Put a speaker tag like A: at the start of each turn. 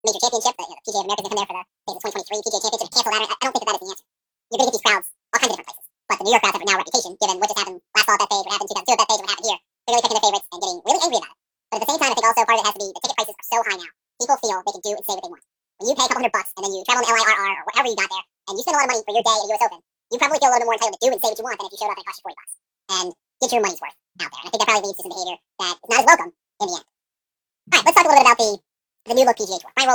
A: major championship, the PGA of America is going to come there for the 2023 PGA Championship and cancel that. I don't think that is the answer. You're going to get these crowds all kinds of different places. But the New York crowds have now a reputation, given what just happened last fall at Bethpage, what happened 2002 at Bethpage, and what happened here. They're really picking their favorites and getting really angry about it. But at the same time, I think also part of it has to be the ticket prices are so high now. People feel they can do and say what they want. When you pay a couple $100 and then you travel on LIRR or whatever you got there, and you spend a lot of money for your day at US Open, you probably feel a little more entitled to do and say what you want than if you showed up and it cost you $40 and get your money's worth out there. And I think that probably leads to some behavior that is not as welcome in the end. All right, let's talk a little bit about the new look PGA Tour. Brian